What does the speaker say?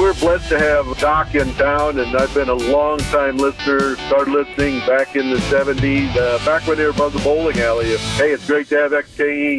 we're blessed to have Doc in town, and I've been a long-time listener. Started listening back in the 70s, back when they were above the bowling alley. Hey, it's great to have XKE